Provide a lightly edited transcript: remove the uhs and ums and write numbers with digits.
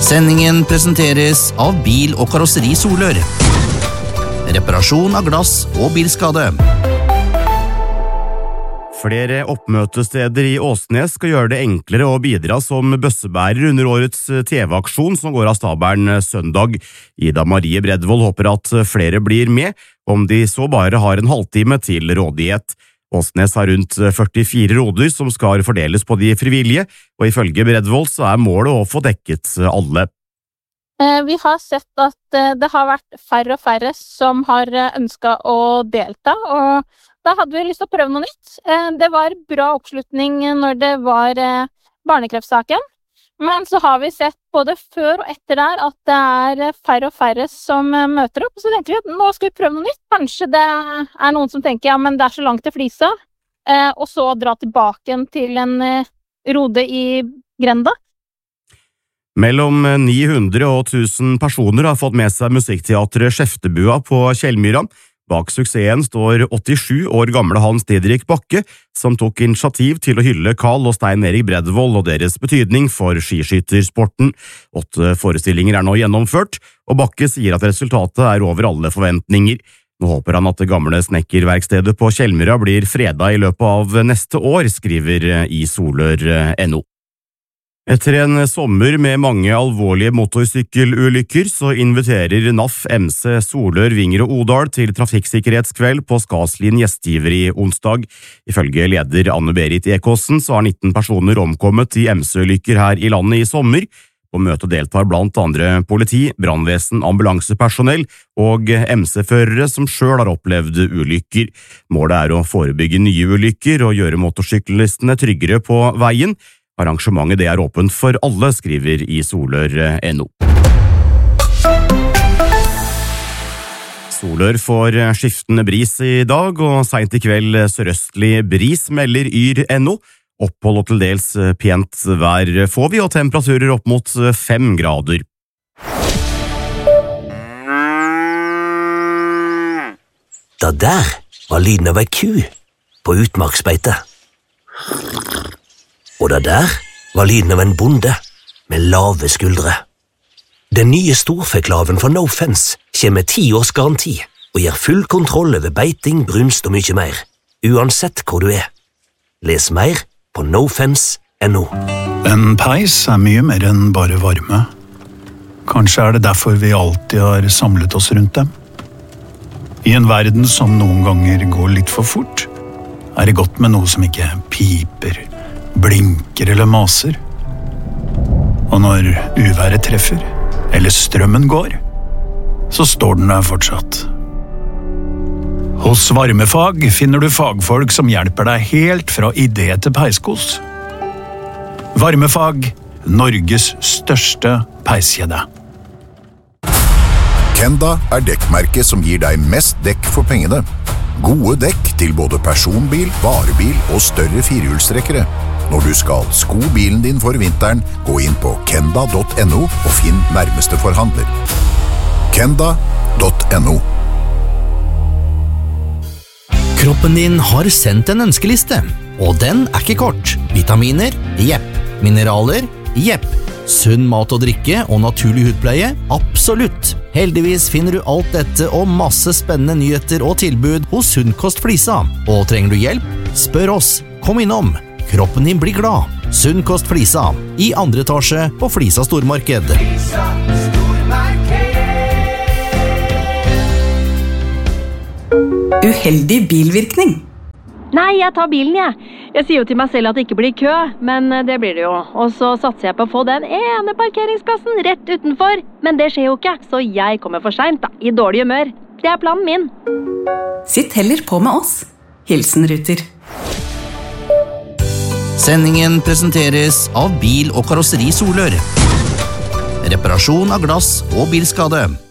Sendingen presenteres av Bil- og karosseri Solør. Reparasjon av glass og bilskade. Flere oppmøtesteder i Åsnes skal gjøre det enklere å bidra som bøssebærer under årets TV-aksjon som går av stabelen søndag. Ida Marie Bredvold håper at flere blir med, om de så bare har en halvtime til rådighet. Åsnes har rundt 44 roder som skal fordeles på de frivillige, og ifølge Bredvold så er målet å få dekket alle. Vi har sett at det har vært færre og færre som har ønsket å delta, og da hadde vi lyst til å prøve noe nytt. Det var bra oppslutning når det var barnekreftsaken, men så har vi sett både før og etter der at det er færre og færre som møter opp. Så tenkte vi at nå skal vi prøve noe nytt. Kanskje det er noen som tenker ja, men det er så langt til Flisa, og så dra tilbake til en rode i Grenda. Mellom 900 og 1000 personer har fått med seg musikkteatret Skjeftebua på Kjellmyra. Bak suksessen står 87 år gamle Hans Didrik Bakke, som tok initiativ til å hylle Carl og Stein Erik Bredvold og deres betydning for skiskyttersporten. 8 forestillinger er nå gjennomført, og Bakke sier at resultatet er over alle forventninger. Nå håper han at det gamle snekkerverkstedet på Kjellmyra blir fredet i løpet av neste år, skriver i Solør.no. Etter en sommer med mange alvorlige motorsykkelulykker så inviterer NAF MC Solør, Vinger og Odal til trafikksikkerhetskveld på Skaslien gjestgiver i onsdag. Ifølge leder Anne-Berit Ekåsen så har 19 personer omkommet i MC-ulykker her i landet i sommer. På møtet deltar blant andre politi, brannvesen, ambulansepersonell og MC-førere som selv har opplevd ulykker. Målet er å forebygge nye ulykker og gjøre motorsyklistene tryggere på veien. Arrangementet det er åpent for alle, skriver i Solør.no. Solør får skiftende bris i dag, og sent i kveld sørøstlig bris, melder Yr.no. Opphold og til dels pent vær får vi, og temperaturer opp mot 5 grader. Det der var lyden av ei ku på utmarksbeite. Og det der var lyden av en bonde med lave skuldre. Den nye storfeklaven fra No Fence kommer med 10 års garanti og gir full kontroll over beiting, brunst og mye mer, uansett hvor du er. Les mer på nofence.no. En peis er mye mer enn bare varme. Kanskje er det derfor vi alltid har samlet oss rundt dem. I en verden som noen ganger går litt for fort, er det godt med noe som ikke piper, blinker eller maser. Og når uværet treffer, eller strømmen går, så står den der fortsatt. Hos Varmefag finner du fagfolk som hjelper deg helt fra idé til peiskos. Varmefag, Norges største peiskjede. Kenda er dekkmerket som gir deg mest dekk for pengene. Gode dekk til både personbil, varebil og større firehjulstrekkere. Når du skal sko bilen din for vinteren, gå inn på kenda.no og finn nærmeste forhandler. Kenda.no. Kroppen din har sendt en ønskeliste, og den er ikke kort. Vitaminer? Jepp. Mineraler? Jepp. Sunn mat og drikke og naturlig hudpleie? Absolutt. Heldigvis finner du alt dette og masse spennende nyheter og tilbud hos Sunnkost Flisa. Og trenger du hjelp? Spør oss. Kom innom. Kroppen din blir glad. Sunnkost Flisa. I 2. etasje på Flisa Stormarked. Uheldig bilvirkning. Nei, jeg tar bilen, jeg. Jeg sier jo til meg selv at det ikke blir kø, men det blir det jo. Og så satser jeg på å få den ene parkeringsplassen rett utenfor. Men det skjer jo ikke, så jeg kommer for sent da, i dårlig humør. Det er planen min. Sitt heller på med oss. Hilsen Ruter. Sendingen presenteres av Bil- og karosseri Solør. Reparasjon av glass og bilskade.